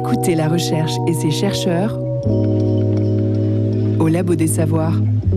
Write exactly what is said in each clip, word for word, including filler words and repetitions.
Écoutez la recherche et ses chercheurs au Labo des Savoirs.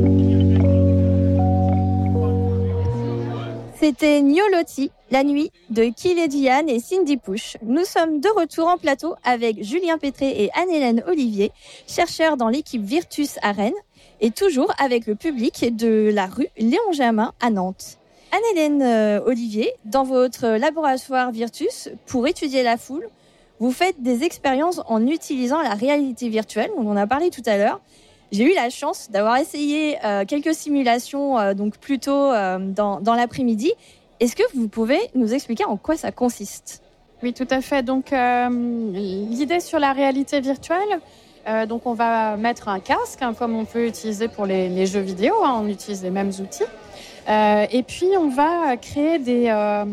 C'était Gnolotti, la nuit de Kyle Diane et Cindy Push. Nous sommes de retour en plateau avec Julien Pétré et Anne-Hélène Olivier, chercheurs dans l'équipe Virtus à Rennes, et toujours avec le public de la rue Léon Jamin à Nantes. Anne-Hélène euh, Olivier, dans votre laboratoire Virtus, pour étudier la foule, vous faites des expériences en utilisant la réalité virtuelle, on en a parlé tout à l'heure. J'ai eu la chance d'avoir essayé euh, quelques simulations euh, donc plus tôt euh, dans, dans l'après-midi. Est-ce que vous pouvez nous expliquer en quoi ça consiste ? Oui, tout à fait. Donc, euh, l'idée sur la réalité virtuelle, euh, donc on va mettre un casque, hein, comme on peut utiliser pour les, les jeux vidéo, hein, on utilise les mêmes outils. Euh, et puis, on va créer des, euh,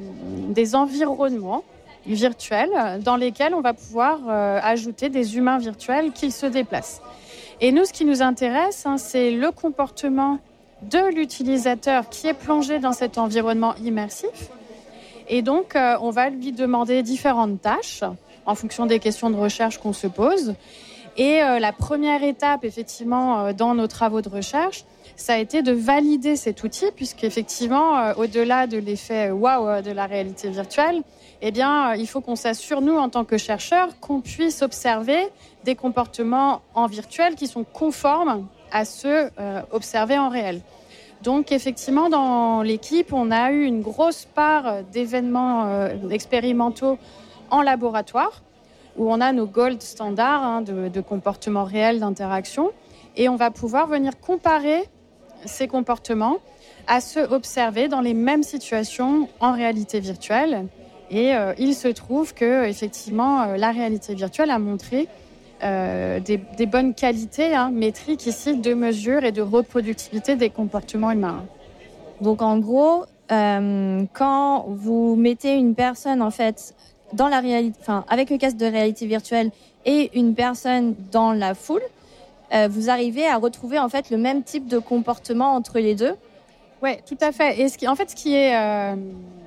des environnements virtuels dans lesquels on va pouvoir euh, ajouter des humains virtuels qui se déplacent. Et nous, ce qui nous intéresse, hein, c'est le comportement de l'utilisateur qui est plongé dans cet environnement immersif. Et donc, euh, on va lui demander différentes tâches en fonction des questions de recherche qu'on se pose. Et euh, la première étape, effectivement, euh, dans nos travaux de recherche, ça a été de valider cet outil, puisqu'effectivement, euh, au-delà de l'effet waouh de la réalité virtuelle, eh bien, euh, il faut qu'on s'assure, nous, en tant que chercheurs, qu'on puisse observer des comportements en virtuel qui sont conformes à ceux euh, observés en réel. Donc, effectivement, dans l'équipe, on a eu une grosse part d'événements euh, expérimentaux en laboratoire, où on a nos gold standards hein, de, de comportements réels d'interaction, et on va pouvoir venir comparer ces comportements à ceux observés dans les mêmes situations en réalité virtuelle. Et euh, il se trouve que effectivement, euh, la réalité virtuelle a montré euh, des, des bonnes qualités hein, métriques ici de mesure et de reproductibilité des comportements humains. Donc en gros, euh, quand vous mettez une personne en fait dans la réalité, enfin avec le casque de réalité virtuelle et une personne dans la foule, euh, vous arrivez à retrouver en fait le même type de comportement entre les deux. Oui, tout à fait. Et ce qui, en fait, ce qui est euh,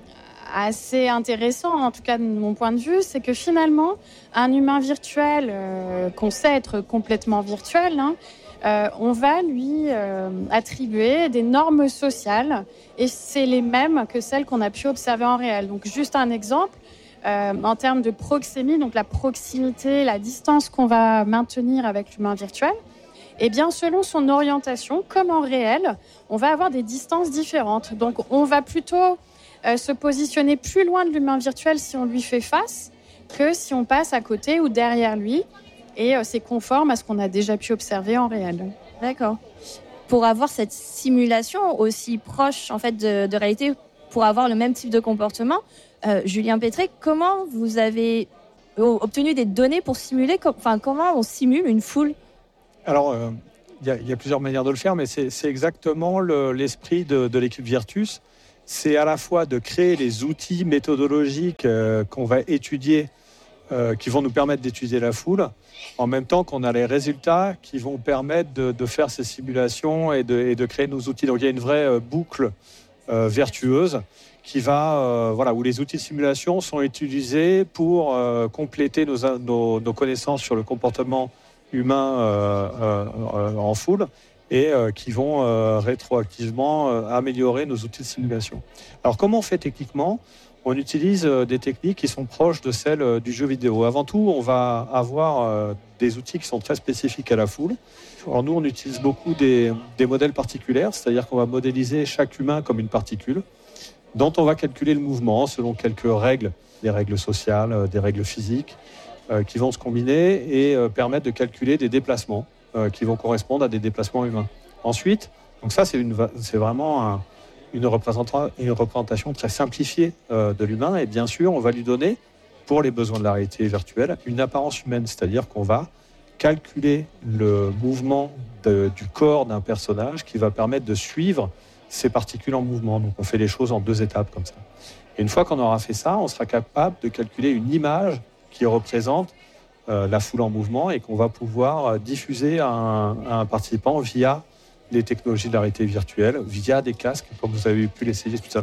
assez intéressant, en tout cas de mon point de vue, c'est que finalement, un humain virtuel euh, qu'on sait être complètement virtuel, hein, euh, on va lui euh, attribuer des normes sociales et c'est les mêmes que celles qu'on a pu observer en réel. Donc, juste un exemple, euh, en termes de proxémie, donc la proximité, la distance qu'on va maintenir avec l'humain virtuel, eh bien, selon son orientation, comme en réel, on va avoir des distances différentes. Donc, on va plutôt euh, se positionner plus loin de l'humain virtuel si on lui fait face que si on passe à côté ou derrière lui. Et euh, c'est conforme à ce qu'on a déjà pu observer en réel. D'accord. Pour avoir cette simulation aussi proche en fait, de, de réalité, pour avoir le même type de comportement, euh, Julien Pétré, comment vous avez obtenu des données pour simuler, enfin, comment on simule une foule ? Alors, il euh, y, y a plusieurs manières de le faire, mais c'est, c'est exactement le, l'esprit de, de l'équipe Virtus. C'est à la fois de créer les outils méthodologiques euh, qu'on va étudier, euh, qui vont nous permettre d'étudier la foule, en même temps qu'on a les résultats qui vont permettre de, de faire ces simulations et de, et de créer nos outils. Donc, il y a une vraie euh, boucle euh, vertueuse qui va, euh, voilà, où les outils de simulation sont utilisés pour euh, compléter nos, nos, nos connaissances sur le comportement humains euh, euh, en foule et euh, qui vont euh, rétroactivement euh, améliorer nos outils de simulation. Alors, comment on fait techniquement ? On utilise euh, des techniques qui sont proches de celles euh, du jeu vidéo. Avant tout, on va avoir euh, des outils qui sont très spécifiques à la foule. Alors, nous, on utilise beaucoup des, des modèles particulaires, c'est-à-dire qu'on va modéliser chaque humain comme une particule, dont on va calculer le mouvement selon quelques règles, des règles sociales, euh, des règles physiques, Euh, qui vont se combiner et euh, permettre de calculer des déplacements euh, qui vont correspondre à des déplacements humains. Ensuite, donc ça c'est, une, c'est vraiment un, une, représenta- une représentation très simplifiée euh, de l'humain et bien sûr on va lui donner, pour les besoins de la réalité virtuelle, une apparence humaine, c'est-à-dire qu'on va calculer le mouvement de, du corps d'un personnage qui va permettre de suivre ces particules en mouvement. Donc on fait les choses en deux étapes comme ça. Et une fois qu'on aura fait ça, on sera capable de calculer une image qui représente euh, la foule en mouvement et qu'on va pouvoir euh, diffuser à un, à un participant via les technologies de la réalité virtuelle, via des casques, comme vous avez pu l'essayer tout à l'heure.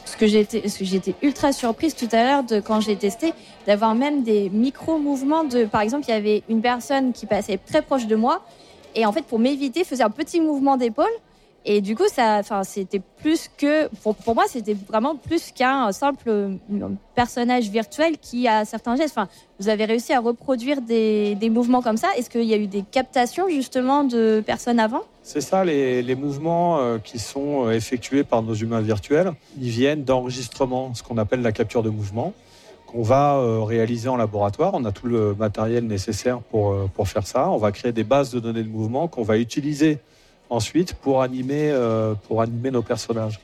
ce que j'ai été, ce que j'ai été ultra surprise tout à l'heure de quand j'ai testé, d'avoir même des micro-mouvements de, par exemple, il y avait une personne qui passait très proche de moi et en fait, pour m'éviter, faisait un petit mouvement d'épaule. Et du coup, ça, enfin, c'était plus que, pour, pour moi, c'était vraiment plus qu'un simple personnage virtuel qui a certains gestes. Enfin, vous avez réussi à reproduire des, des mouvements comme ça. Est-ce qu'il y a eu des captations justement de personnes avant ? C'est ça, les, les mouvements euh, qui sont effectués par nos humains virtuels, ils viennent d'enregistrements, ce qu'on appelle la capture de mouvement, qu'on va euh, réaliser en laboratoire. On a tout le matériel nécessaire pour, euh, pour faire ça. On va créer des bases de données de mouvement qu'on va utiliser ensuite pour animer, euh, pour animer nos personnages.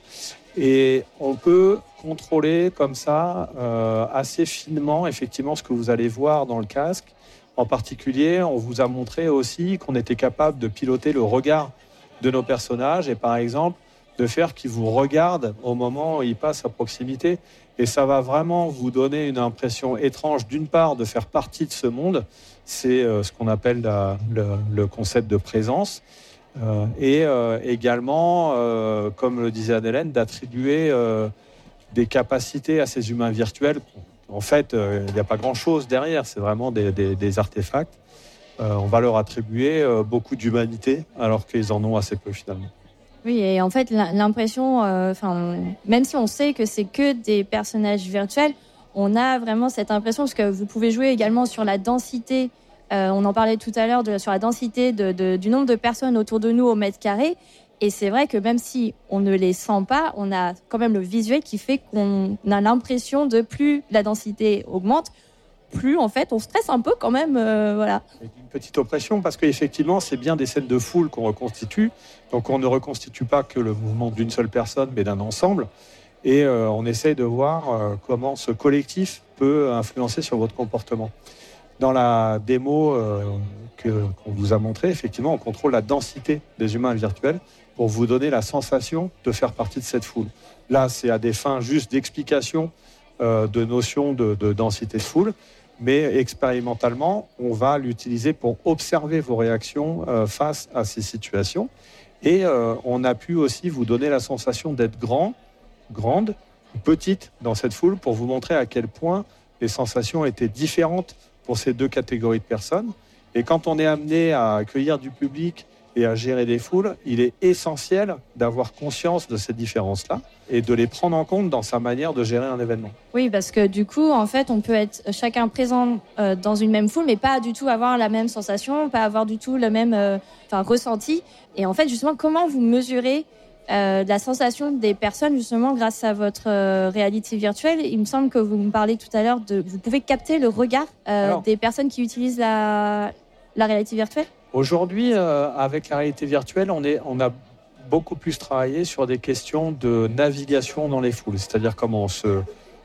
Et on peut contrôler comme ça euh, assez finement effectivement ce que vous allez voir dans le casque. En particulier, on vous a montré aussi qu'on était capable de piloter le regard de nos personnages et par exemple de faire qu'ils vous regardent au moment où ils passent à proximité. Et ça va vraiment vous donner une impression étrange, d'une part, de faire partie de ce monde. C'est euh, ce qu'on appelle la, le, le concept de présence. Euh, et euh, également, euh, comme le disait Anne-Hélène, d'attribuer euh, des capacités à ces humains virtuels. En fait, euh, il n'y a pas grand-chose derrière, c'est vraiment des, des, des artefacts. Euh, on va leur attribuer euh, beaucoup d'humanité, alors qu'ils en ont assez peu finalement. Oui, et en fait, l'impression, euh, même si on sait que c'est que des personnages virtuels, on a vraiment cette impression, parce que vous pouvez jouer également sur la densité. Euh, on en parlait tout à l'heure de, sur la densité de, de, du nombre de personnes autour de nous au mètre carré. Et c'est vrai que même si on ne les sent pas, on a quand même le visuel qui fait qu'on a l'impression de plus la densité augmente, plus en fait on stresse un peu quand même. Euh, voilà. Une petite oppression parce qu'effectivement c'est bien des scènes de foule qu'on reconstitue. Donc on ne reconstitue pas que le mouvement d'une seule personne mais d'un ensemble. Et euh, on essaye de voir euh, comment ce collectif peut influencer sur votre comportement. Dans la démo euh, que, qu'on vous a montrée, effectivement, on contrôle la densité des humains virtuels pour vous donner la sensation de faire partie de cette foule. Là, c'est à des fins juste d'explication euh, de notions de, de densité de foule, mais expérimentalement, on va l'utiliser pour observer vos réactions euh, face à ces situations. Et euh, on a pu aussi vous donner la sensation d'être grand, grande, petite dans cette foule pour vous montrer à quel point les sensations étaient différentes pour ces deux catégories de personnes. Et quand on est amené à accueillir du public et à gérer des foules, il est essentiel d'avoir conscience de ces différences-là et de les prendre en compte dans sa manière de gérer un événement. Oui, parce que du coup, en fait, on peut être chacun présent euh, dans une même foule, mais pas du tout avoir la même sensation, pas avoir du tout le même euh, enfin, ressenti. Et en fait, justement, comment vous mesurez Euh, la sensation des personnes justement grâce à votre euh, réalité virtuelle? Il me semble que vous me parlez tout à l'heure de vous pouvez capter le regard euh, Alors, des personnes qui utilisent la, la réalité virtuelle. Aujourd'hui, euh, avec la réalité virtuelle, on, est, on a beaucoup plus travaillé sur des questions de navigation dans les foules, c'est-à-dire comment on se,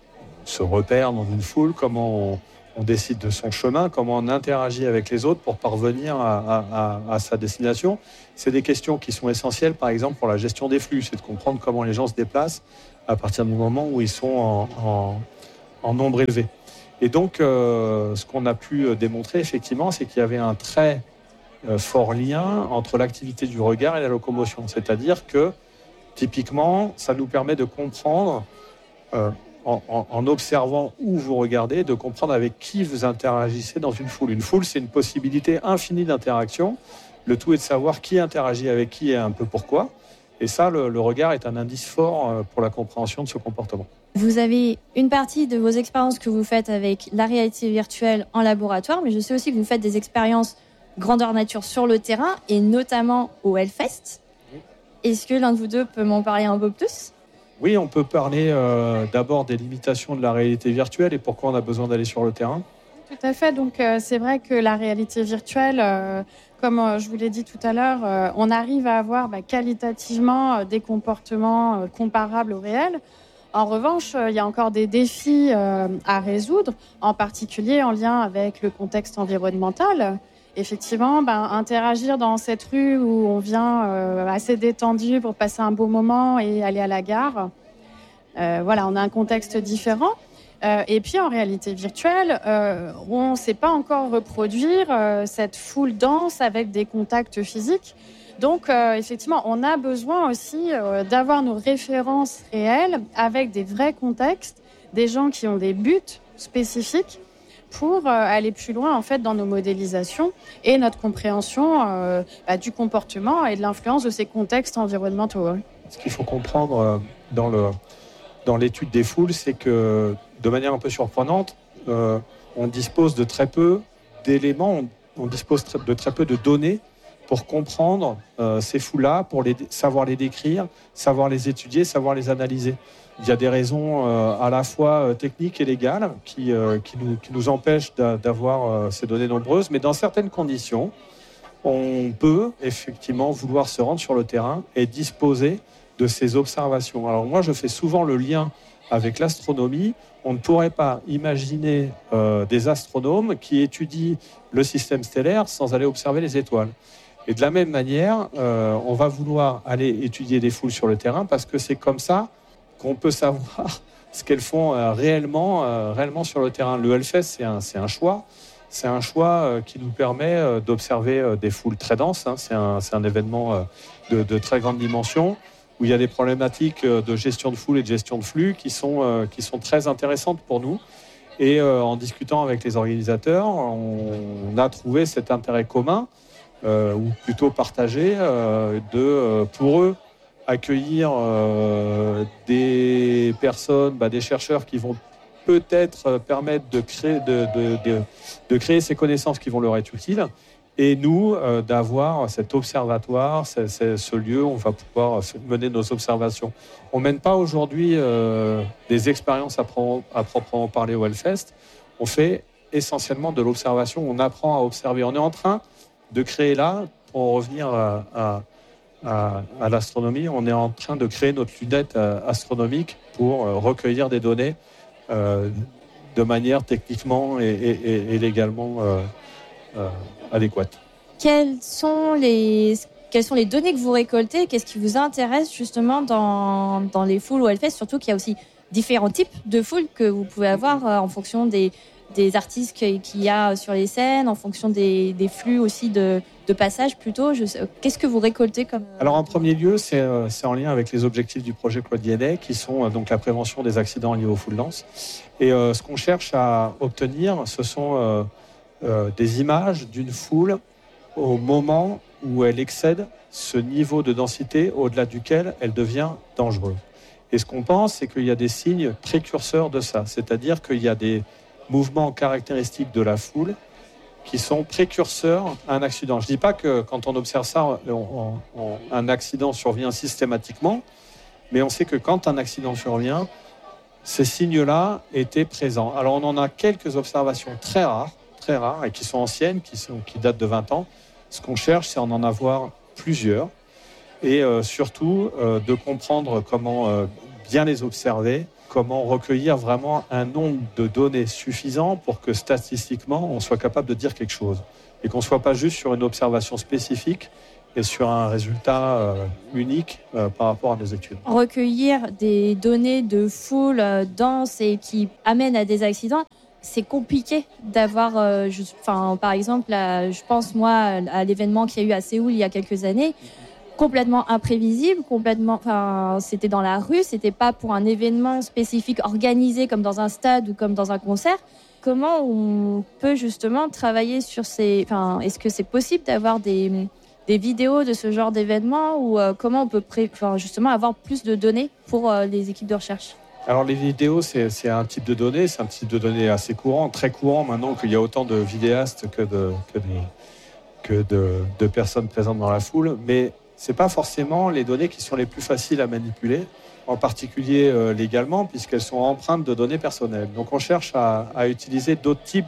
se repère dans une foule, comment on, on décide de son chemin, comment on interagit avec les autres pour parvenir à, à, à, à sa destination. C'est des questions qui sont essentielles, par exemple, pour la gestion des flux. C'est de comprendre comment les gens se déplacent à partir du moment où ils sont en, en, en nombre élevé. Et donc, euh, ce qu'on a pu démontrer, effectivement, c'est qu'il y avait un très euh, fort lien entre l'activité du regard et la locomotion. C'est-à-dire que, typiquement, ça nous permet de comprendre... Euh, En, en, en observant où vous regardez, de comprendre avec qui vous interagissez dans une foule. Une foule, c'est une possibilité infinie d'interaction. Le tout est de savoir qui interagit avec qui et un peu pourquoi. Et ça, le, le regard est un indice fort pour la compréhension de ce comportement. Vous avez une partie de vos expériences que vous faites avec la réalité virtuelle en laboratoire, mais je sais aussi que vous faites des expériences grandeur nature sur le terrain, et notamment au Hellfest. Oui. Est-ce que l'un de vous deux peut m'en parler un peu plus ? Oui, on peut parler euh, d'abord des limitations de la réalité virtuelle et pourquoi on a besoin d'aller sur le terrain. Tout à fait. Donc, euh, c'est vrai que la réalité virtuelle, euh, comme euh, je vous l'ai dit tout à l'heure, euh, on arrive à avoir bah, qualitativement euh, des comportements euh, comparables au réel. En revanche, il euh, y a encore des défis euh, à résoudre, en particulier en lien avec le contexte environnemental. Effectivement, ben, interagir dans cette rue où on vient euh, assez détendu pour passer un beau moment et aller à la gare, euh, voilà, on a un contexte différent. Euh, et puis en réalité virtuelle, euh, on ne sait pas encore reproduire euh, cette foule dense avec des contacts physiques. Donc, euh, effectivement, on a besoin aussi euh, d'avoir nos références réelles avec des vrais contextes, des gens qui ont des buts spécifiques pour euh, aller plus loin en fait dans nos modélisations et notre compréhension euh, bah, du comportement et de l'influence de ces contextes environnementaux. Ouais. Ce qu'il faut comprendre euh, dans, le, dans l'étude des foules, c'est que de manière un peu surprenante, euh, on dispose de très peu d'éléments, on, on dispose de très peu de données pour comprendre euh, ces foules-là, pour les, savoir les décrire, savoir les étudier, savoir les analyser. Il y a des raisons euh, à la fois techniques et légales qui, euh, qui, nous, qui nous empêchent d'a, d'avoir euh, ces données nombreuses, mais dans certaines conditions, on peut effectivement vouloir se rendre sur le terrain et disposer de ces observations. Alors moi, je fais souvent le lien avec l'astronomie. On ne pourrait pas imaginer euh, des astronomes qui étudient le système stellaire sans aller observer les étoiles. Et de la même manière, euh, on va vouloir aller étudier des foules sur le terrain parce que c'est comme ça qu'on peut savoir ce qu'elles font euh, réellement, euh, réellement sur le terrain. Le Hellfest, c'est un, c'est un choix. C'est un choix euh, qui nous permet euh, d'observer euh, des foules très denses. Hein. C'est, un, c'est un événement euh, de, de très grande dimension où il y a des problématiques euh, de gestion de foule et de gestion de flux qui sont, euh, qui sont très intéressantes pour nous. Et euh, en discutant avec les organisateurs, on, on a trouvé cet intérêt commun Euh, ou plutôt partagé, euh, de, euh, pour eux, accueillir euh, des personnes, bah, des chercheurs qui vont peut-être permettre de créer, de, de, de, de créer ces connaissances qui vont leur être utiles, et nous, euh, d'avoir cet observatoire, c'est, c'est ce lieu où on va pouvoir mener nos observations. On ne mène pas aujourd'hui euh, des expériences à, pro- à proprement parler au Hellfest, on fait essentiellement de l'observation, on apprend à observer. On est en train de créer là, pour en revenir à, à, à, à l'astronomie, on est en train de créer notre lunette astronomique pour recueillir des données euh, de manière techniquement et, et, et légalement euh, euh, adéquate. Quelles sont les, quelles sont les données que vous récoltez? Qu'est-ce qui vous intéresse justement dans, dans les foules au Hellfest? Surtout qu'il y a aussi différents types de foules que vous pouvez avoir euh, en fonction des des artistes qu'il y a sur les scènes, en fonction des, des flux aussi de, de passage plutôt. Je sais, qu'est-ce que vous récoltez comme... Alors en premier lieu, c'est, c'est en lien avec les objectifs du projet Claude Diennet, qui sont donc la prévention des accidents liés aux foules denses. Et euh, ce qu'on cherche à obtenir, ce sont euh, euh, des images d'une foule au moment où elle excède ce niveau de densité au-delà duquel elle devient dangereuse. Et ce qu'on pense, c'est qu'il y a des signes précurseurs de ça, c'est-à-dire qu'il y a des mouvements caractéristiques de la foule qui sont précurseurs à un accident. Je ne dis pas que quand on observe ça, on, on, un accident survient systématiquement, mais on sait que quand un accident survient, ces signes-là étaient présents. Alors on en a quelques observations très rares, très rares et qui sont anciennes, qui, sont, qui datent de vingt ans. Ce qu'on cherche, c'est en en avoir plusieurs et euh, surtout euh, de comprendre comment euh, bien les observer, comment recueillir vraiment un nombre de données suffisant pour que statistiquement, on soit capable de dire quelque chose et qu'on ne soit pas juste sur une observation spécifique et sur un résultat euh, unique euh, par rapport à nos études. Recueillir des données de foule euh, dense et qui amènent à des accidents, c'est compliqué d'avoir, euh, je, enfin, par exemple, là, je pense moi à l'événement qu'il y a eu à Séoul il y a quelques années, complètement imprévisible, complètement, enfin, c'était dans la rue, c'était pas pour un événement spécifique organisé comme dans un stade ou comme dans un concert. Comment on peut justement travailler sur ces, enfin, est-ce que c'est possible d'avoir des, des vidéos de ce genre d'événement ou euh, comment on peut pré... enfin, justement avoir plus de données pour euh, les équipes de recherche? Alors les vidéos, c'est, c'est un type de données, c'est un type de données assez courant, très courant maintenant qu'il y a autant de vidéastes que de, que de, que de, de personnes présentes dans la foule, mais ce n'est pas forcément les données qui sont les plus faciles à manipuler, en particulier euh, légalement, puisqu'elles sont empreintes de données personnelles. Donc on cherche à, à utiliser d'autres types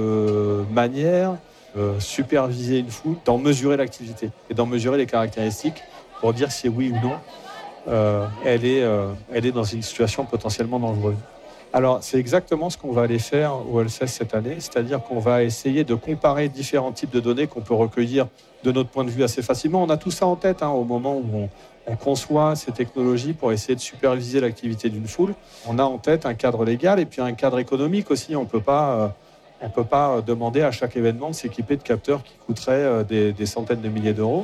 de manières euh, superviser une foule, d'en mesurer l'activité et d'en mesurer les caractéristiques pour dire si oui ou non euh, elle, est, euh, elle est dans une situation potentiellement dangereuse. Alors c'est exactement ce qu'on va aller faire au Hellfest cette année, c'est-à-dire qu'on va essayer de comparer différents types de données qu'on peut recueillir de notre point de vue assez facilement. On a tout ça en tête hein, au moment où on, on conçoit ces technologies pour essayer de superviser l'activité d'une foule. On a en tête un cadre légal et puis un cadre économique aussi. On peut pas, euh, on ne peut pas demander à chaque événement de s'équiper de capteurs qui coûteraient euh, des, des centaines de milliers d'euros.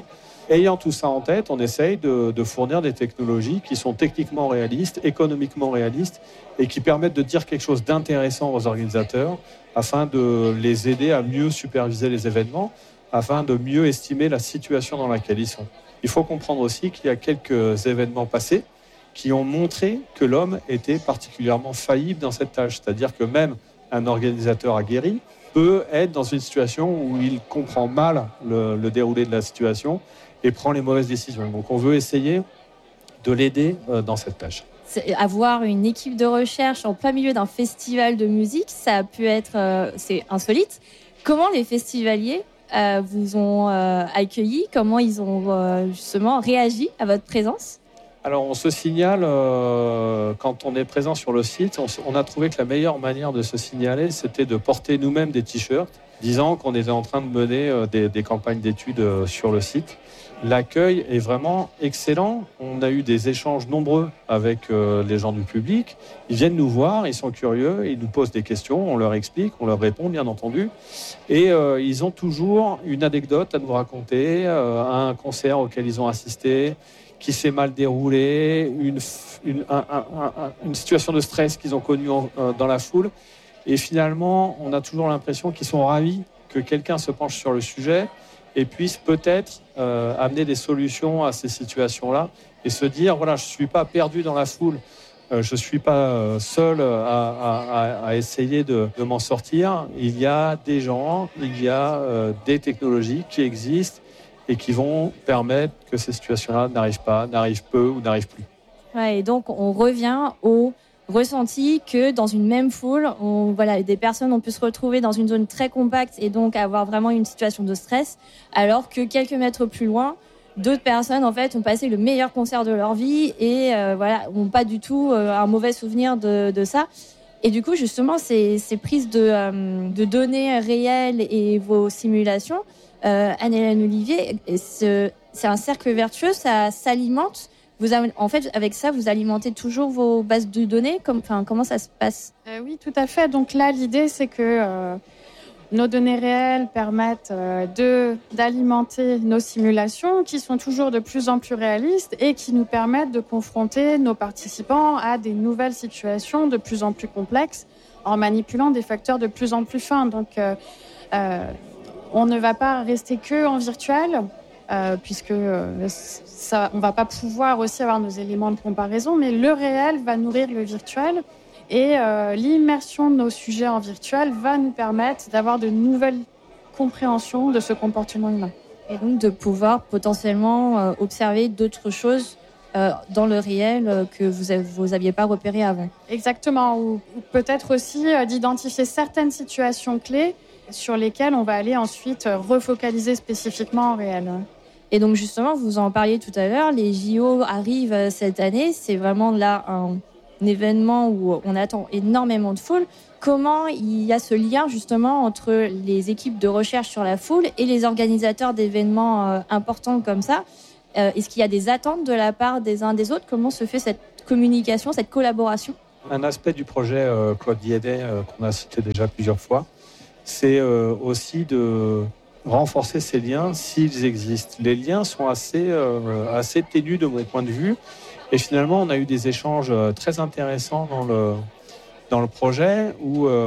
Ayant tout ça en tête, on essaye de, de fournir des technologies qui sont techniquement réalistes, économiquement réalistes et qui permettent de dire quelque chose d'intéressant aux organisateurs afin de les aider à mieux superviser les événements, afin de mieux estimer la situation dans laquelle ils sont. Il faut comprendre aussi qu'il y a quelques événements passés qui ont montré que l'homme était particulièrement faillible dans cette tâche. C'est-à-dire que même un organisateur aguerri peut être dans une situation où il comprend mal le, le déroulé de la situation et prend les mauvaises décisions. Donc on veut essayer de l'aider dans cette tâche. C'est, avoir une équipe de recherche en plein milieu d'un festival de musique, ça a pu être euh, c'est insolite. Comment les festivaliers euh, vous ont euh, accueilli? Comment ils ont euh, justement réagi à votre présence? Alors, on se signale, euh, quand on est présent sur le site, on, on a trouvé que la meilleure manière de se signaler, c'était de porter nous-mêmes des t-shirts, disant qu'on était en train de mener euh, des, des campagnes d'études euh, sur le site. L'accueil est vraiment excellent. On a eu des échanges nombreux avec euh, les gens du public. Ils viennent nous voir, ils sont curieux, ils nous posent des questions, on leur explique, on leur répond, bien entendu. Et euh, ils ont toujours une anecdote à nous raconter, euh, un concert auquel ils ont assisté, qui s'est mal déroulé, une, une, un, un, un, une situation de stress qu'ils ont connue en, euh, dans la foule. Et finalement, on a toujours l'impression qu'ils sont ravis que quelqu'un se penche sur le sujet et puisse peut-être euh, amener des solutions à ces situations-là et se dire, voilà, je ne suis pas perdu dans la foule, euh, je ne suis pas euh, seul à, à, à essayer de, de m'en sortir. Il y a des gens, il y a euh, des technologies qui existent et qui vont permettre que ces situations-là n'arrivent pas, n'arrivent peu ou n'arrivent plus. Ouais, et donc, on revient au ressenti que dans une même foule, on, voilà, des personnes ont pu se retrouver dans une zone très compacte et donc avoir vraiment une situation de stress, alors que quelques mètres plus loin, d'autres personnes en fait ont passé le meilleur concert de leur vie et euh, voilà, n'ont pas du tout euh, un mauvais souvenir de, de ça. Et du coup, justement, ces, ces prises de, euh, de données réelles et vos simulations, Euh, Anne-Hélène Olivier, ce, c'est un cercle vertueux, ça s'alimente. Vous, en fait, avec ça, vous alimentez toujours vos bases de données. Comme, enfin, comment ça se passe? euh, Oui, tout à fait. Donc là, l'idée, c'est que euh, nos données réelles permettent euh, de, d'alimenter nos simulations qui sont toujours de plus en plus réalistes et qui nous permettent de confronter nos participants à des nouvelles situations de plus en plus complexes en manipulant des facteurs de plus en plus fins. Donc, euh, euh, on ne va pas rester que en virtuel, euh, puisque euh, ça, on ne va pas pouvoir aussi avoir nos éléments de comparaison, mais le réel va nourrir le virtuel et euh, l'immersion de nos sujets en virtuel va nous permettre d'avoir de nouvelles compréhensions de ce comportement humain. Et donc de pouvoir potentiellement euh, observer d'autres choses euh, dans le réel euh, que vous n'aviez pas repérées avant. Exactement, ou, ou peut-être aussi euh, d'identifier certaines situations clés sur lesquelles on va aller ensuite refocaliser spécifiquement en réel. Et donc justement, vous en parliez tout à l'heure, les J O arrivent cette année, c'est vraiment là un, un événement où on attend énormément de foule. Comment il y a ce lien justement entre les équipes de recherche sur la foule et les organisateurs d'événements euh, importants comme ça? euh, Est-ce qu'il y a des attentes de la part des uns des autres? Comment se fait cette communication, cette collaboration? Un aspect du projet euh, Claude Guédet, euh, qu'on a cité déjà plusieurs fois, c'est euh, aussi de renforcer ces liens s'ils existent. Les liens sont assez, euh, assez ténus de mon point de vue. Et finalement, on a eu des échanges très intéressants dans le, dans le projet où euh,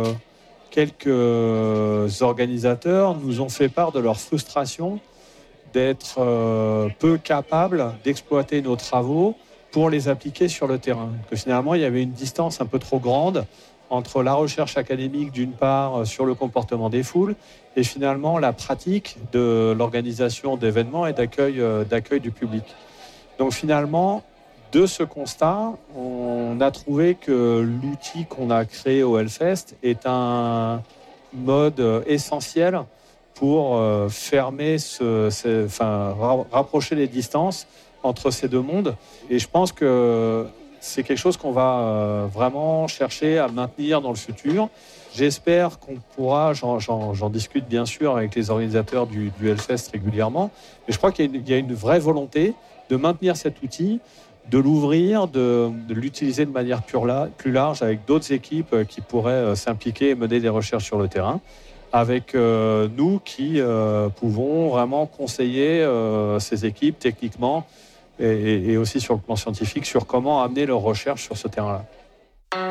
quelques organisateurs nous ont fait part de leur frustration d'être euh, peu capables d'exploiter nos travaux pour les appliquer sur le terrain. Que finalement, il y avait une distance un peu trop grande entre la recherche académique d'une part sur le comportement des foules et finalement la pratique de l'organisation d'événements et d'accueil, euh, d'accueil du public. Donc finalement, de ce constat, on a trouvé que l'outil qu'on a créé au Hellfest est un mode essentiel pour euh, fermer, ce, ce, enfin, ra- rapprocher les distances entre ces deux mondes. Et je pense que c'est quelque chose qu'on va euh, vraiment chercher à maintenir dans le futur. J'espère qu'on pourra, j'en, j'en, j'en discute bien sûr avec les organisateurs du, du Hellfest régulièrement, mais je crois qu'il y a, une, il y a une vraie volonté de maintenir cet outil, de l'ouvrir, de, de l'utiliser de manière plus large avec d'autres équipes qui pourraient s'impliquer et mener des recherches sur le terrain. avec euh, nous qui euh, pouvons vraiment conseiller euh, ces équipes techniquement et, et aussi sur le plan scientifique sur comment amener leurs recherches sur ce terrain-là.